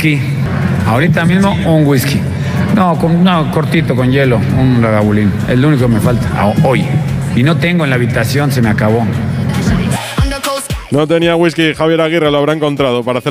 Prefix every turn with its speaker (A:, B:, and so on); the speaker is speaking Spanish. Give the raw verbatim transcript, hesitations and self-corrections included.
A: whisky. Ahorita mismo un whisky. No, con, no, cortito, con hielo, un Lagavulin. Es lo único que me falta a- hoy. Y no tengo en la habitación, se me acabó.
B: No tenía whisky, Javier Aguirre lo habrá encontrado para hacer